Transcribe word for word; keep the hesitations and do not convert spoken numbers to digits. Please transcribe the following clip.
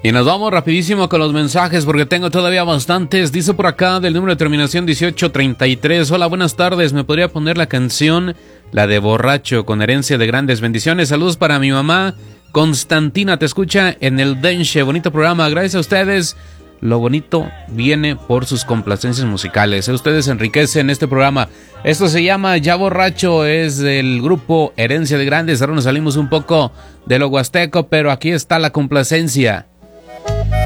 Y nos vamos rapidísimo con los mensajes porque tengo todavía bastantes. Dice por acá del número de terminación dieciocho treinta y tres. Hola, buenas tardes. ¿Me podría poner la canción, la de Borracho, con herencia de grandes bendiciones? Saludos para mi mamá, Constantina. Te escucha en el Denche. Bonito programa. Gracias a ustedes. Lo bonito viene por sus complacencias musicales. Ustedes enriquecen este programa. Esto se llama Ya Borracho. Es del grupo Herencia de Grandes. Ahora nos salimos un poco de lo huasteco, pero aquí está la complacencia.